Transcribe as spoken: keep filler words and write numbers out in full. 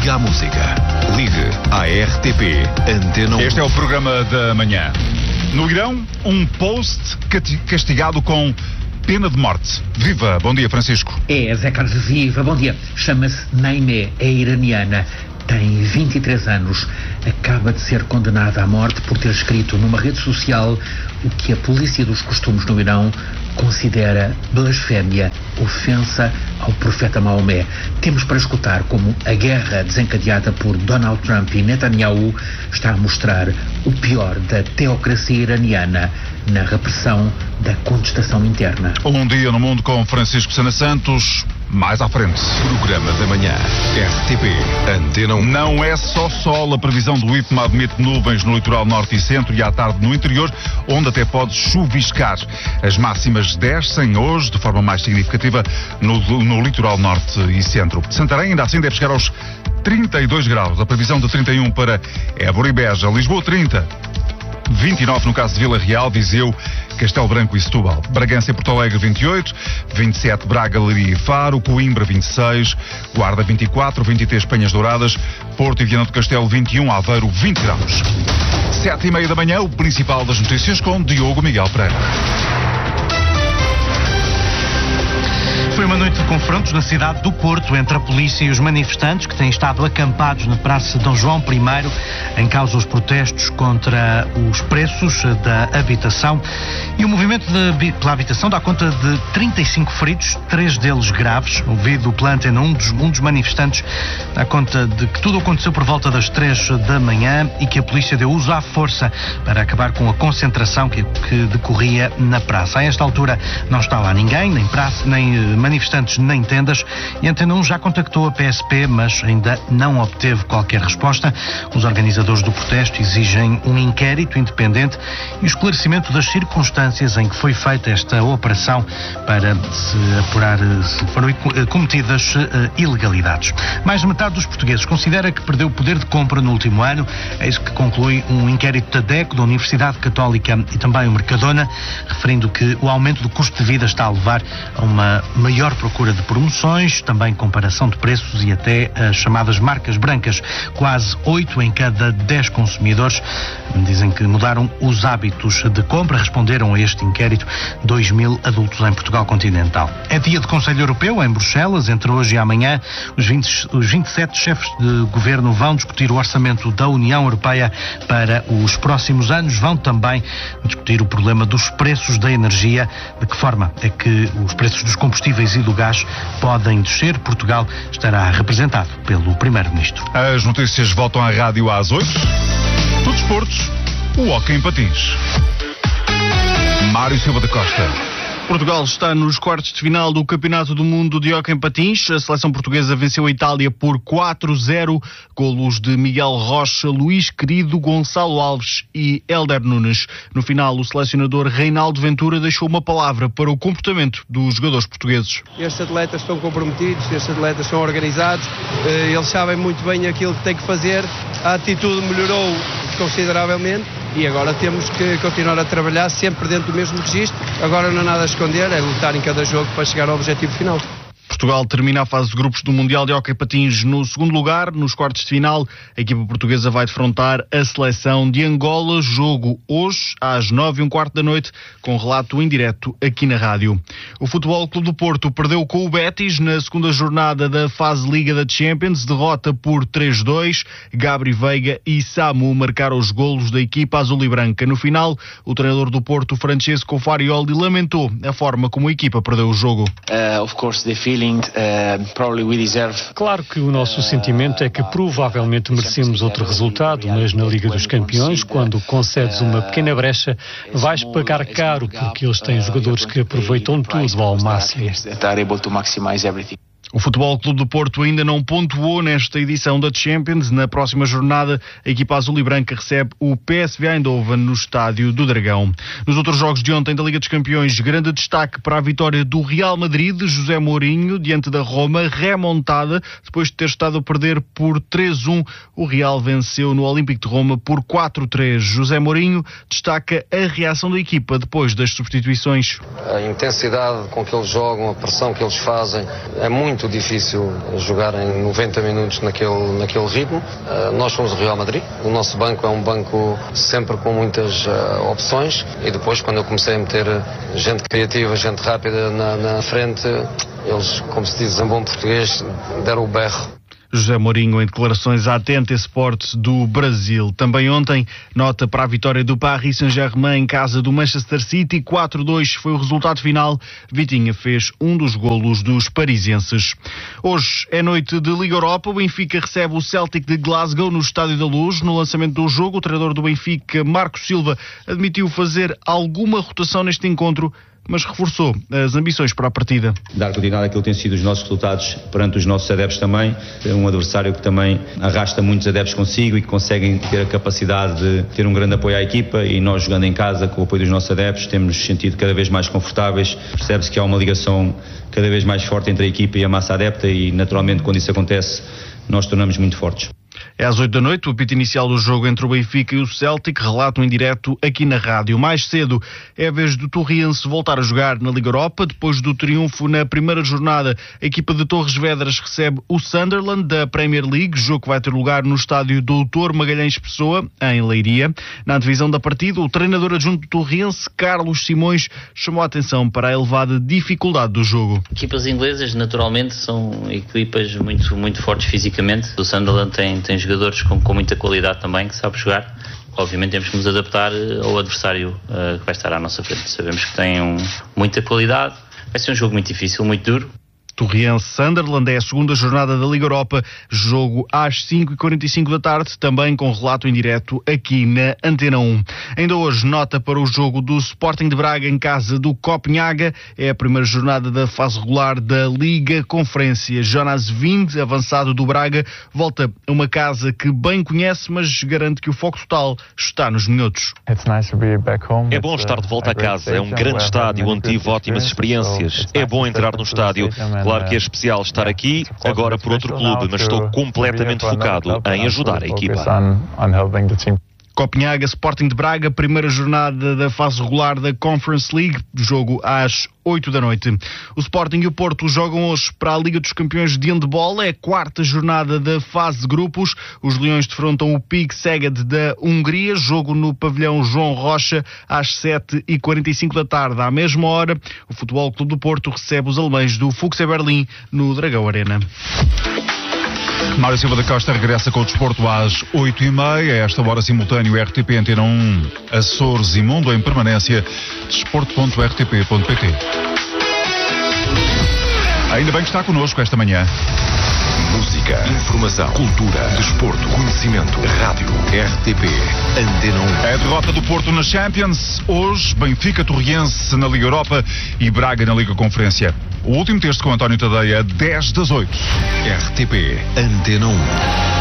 Ligue à música. Ligue à R T P Antena um. Este é o programa da manhã. No Irão, um post castigado com pena de morte. Viva! Bom dia, Francisco. É, Zé Carlos, viva, bom dia. Chama-se Naimeh, é iraniana. Tem vinte e três anos. Acaba de ser condenada à morte por ter escrito numa rede social o que a polícia dos costumes no Irão considera blasfémia, ofensa ao profeta Maomé. Temos para escutar como a guerra desencadeada por Donald Trump e Netanyahu está a mostrar o pior da teocracia iraniana na repressão da contestação interna. Um dia no mundo com Francisco Sena Santos, mais à frente. Programa da manhã, R T P Antena um. Não é só sol, a previsão do IPMA admite nuvens no litoral norte e centro e à tarde no interior, onde até pode chuviscar. As máximas descem hoje de forma mais significativa no, no litoral norte e centro. Santarém ainda assim deve chegar aos trinta e dois graus, a previsão de trinta e um para Évora e Beja, Lisboa trinta. vinte e nove no caso de Vila Real, Viseu, Castelo Branco e Setúbal. Bragança e Porto Alegre vinte e oito, vinte e sete Braga, Leiria e Faro, Coimbra vinte e seis, Guarda vinte e quatro, vinte e três Penhas Douradas, Porto e Viana do Castelo vinte e um, Aveiro vinte graus. Sete e meia da manhã, o principal das notícias com Diogo Miguel Pereira. Foi uma noite de confrontos na cidade do Porto entre a polícia e os manifestantes que têm estado acampados na Praça de Dom João primeiro, em causa os protestos contra os preços da habitação. E o movimento de, pela habitação dá conta de trinta e cinco feridos, três deles graves. Ouvido pela Antena um, dos, um dos manifestantes dá conta de que tudo aconteceu por volta das três da manhã e que a polícia deu uso à força para acabar com a concentração que, que decorria na praça. A esta altura não está lá ninguém, nem praça, nem manifestantes nem tendas, e a Antena um já contactou a P S P, mas ainda não obteve qualquer resposta. Os organizadores do protesto exigem um inquérito independente e o esclarecimento das circunstâncias em que foi feita esta operação para se apurar se foram cometidas ilegalidades. Mais de metade dos portugueses considera que perdeu o poder de compra no último ano. É isso que conclui um inquérito da D E C, da Universidade Católica e também o Mercadona, referindo que o aumento do custo de vida está a levar a uma maior maior procura de promoções, também comparação de preços e até as chamadas marcas brancas. Quase oito em cada dez consumidores dizem que mudaram os hábitos de compra. Responderam a este inquérito dois mil adultos em Portugal continental. É dia de Conselho Europeu em Bruxelas. Entre hoje e amanhã, os, vinte, os vinte e sete chefes de governo vão discutir o orçamento da União Europeia para os próximos anos. Vão também discutir o problema dos preços da energia, de que forma é que os preços dos combustíveis e do gás podem descer. Portugal estará representado pelo Primeiro-Ministro. As notícias voltam à rádio às oito. Do desporto, o hóquei em patins. Mário Silva da Costa. Portugal está nos quartos de final do Campeonato do Mundo de Hóquei em Patins. A seleção portuguesa venceu a Itália por quatro a zero. Golos de Miguel Rocha, Luís Querido, Gonçalo Alves e Hélder Nunes. No final, o selecionador Reinaldo Ventura deixou uma palavra para o comportamento dos jogadores portugueses. Estes atletas estão comprometidos, estes atletas são organizados, eles sabem muito bem aquilo que têm que fazer. A atitude melhorou consideravelmente e agora temos que continuar a trabalhar sempre dentro do mesmo registro. Agora não há nada a esconder, é lutar em cada jogo para chegar ao objetivo final. Portugal termina a fase de grupos do Mundial de Hóquei Patins no segundo lugar. Nos quartos de final, a equipa portuguesa vai defrontar a seleção de Angola. Jogo hoje, às nove e um quarto da noite, com relato em direto aqui na rádio. O Futebol Clube do Porto perdeu com o Betis na segunda jornada da fase Liga da Champions. Derrota por três a dois. Gabri Veiga e Samu marcaram os golos da equipa azul e branca. No final, o treinador do Porto, Francesco Farioli, lamentou a forma como a equipa perdeu o jogo. Uh, of course, the feeling, uh, probably we deserve. Claro que o nosso sentimento é que provavelmente merecemos outro resultado, mas na Liga dos Campeões, quando concedes uma pequena brecha, vais pagar caro, porque eles têm jogadores que aproveitam tudo ao máximo. O Futebol Clube do Porto ainda não pontuou nesta edição da Champions. Na próxima jornada, a equipa azul e branca recebe o P S V Eindhoven no Estádio do Dragão. Nos outros jogos de ontem da Liga dos Campeões, grande destaque para a vitória do Real Madrid, José Mourinho, diante da Roma, remontada, depois de ter estado a perder por três a um. O Real venceu no Olímpico de Roma por quatro a três. José Mourinho destaca a reação da equipa depois das substituições. A intensidade com que eles jogam, a pressão que eles fazem, é muito muito difícil jogar em noventa minutos naquele, naquele ritmo. Uh, nós fomos o Real Madrid, o nosso banco é um banco sempre com muitas uh, opções, e depois quando eu comecei a meter gente criativa, gente rápida na, na frente, eles, como se diz em bom português, deram o berro. José Mourinho em declarações à Atente Sports do Brasil. Também ontem, nota para a vitória do Paris Saint-Germain em casa do Manchester City, quatro a dois foi o resultado final. Vitinha fez um dos golos dos parisienses. Hoje é noite de Liga Europa. O Benfica recebe o Celtic de Glasgow no Estádio da Luz. No lançamento do jogo, o treinador do Benfica, Marco Silva, admitiu fazer alguma rotação neste encontro, mas reforçou as ambições para a partida. Dar continuidade àquilo que têm sido os nossos resultados perante os nossos adeptos também. É um adversário que também arrasta muitos adeptos consigo e que conseguem ter a capacidade de ter um grande apoio à equipa, e nós, jogando em casa com o apoio dos nossos adeptos, temos sentido cada vez mais confortáveis. Percebe-se que há uma ligação cada vez mais forte entre a equipa e a massa adepta, e naturalmente quando isso acontece nós tornamos muito fortes. É às oito da noite, o apito inicial do jogo entre o Benfica e o Celtic, relato em direto aqui na rádio. Mais cedo é a vez do Torriense voltar a jogar na Liga Europa. Depois do triunfo na primeira jornada, a equipa de Torres Vedras recebe o Sunderland da Premier League, jogo que vai ter lugar no estádio doutor Magalhães Pessoa, em Leiria. Na antevisão da partida, o treinador adjunto do Torriense, Carlos Simões, chamou a atenção para a elevada dificuldade do jogo. Equipas inglesas, naturalmente, são equipas muito, muito fortes fisicamente. O Sunderland tem, tem jogadores com, com muita qualidade também, que sabe jogar. Obviamente temos que nos adaptar ao adversário uh, que vai estar à nossa frente. Sabemos que tem um, muita qualidade, vai ser um jogo muito difícil, muito duro. Torriense-Sunderland é a segunda jornada da Liga Europa, jogo às cinco e quarenta e cinco da tarde, também com relato em direto aqui na Antena um. Ainda hoje, nota para o jogo do Sporting de Braga em casa do Copenhaga, é a primeira jornada da fase regular da Liga Conferência. Jonas Wind, avançado do Braga, volta a uma casa que bem conhece, mas garante que o foco total está nos minhotos. É bom estar de volta a casa, é um grande estádio onde tive ótimas experiências, é bom entrar no estádio. Claro que é especial estar aqui, agora por outro clube, mas estou completamente focado em ajudar a equipa. Copenhaga, Sporting de Braga, primeira jornada da fase regular da Conference League, jogo às oito da noite. O Sporting e o Porto jogam hoje para a Liga dos Campeões de Handball, é a quarta jornada da fase de grupos. Os Leões defrontam o Pig Szeged da Hungria, jogo no pavilhão João Rocha às sete e quarenta e cinco da tarde. À mesma hora, o Futebol Clube do Porto recebe os alemães do Fuchs Berlim no Dragão Arena. Mário Silva da Costa regressa com o desporto às oito e meia. A esta hora simultâneo R T P Antena um, Açores e Mundo em permanência. desporto ponto r t p ponto p t. Ainda bem que está connosco esta manhã. Música, informação, cultura, desporto, conhecimento, rádio, R T P, Antena um. É a derrota do Porto na Champions. Hoje, Benfica, Torriense na Liga Europa e Braga na Liga Conferência. O último texto com António Tadeia, dez das oito. R T P, Antena um.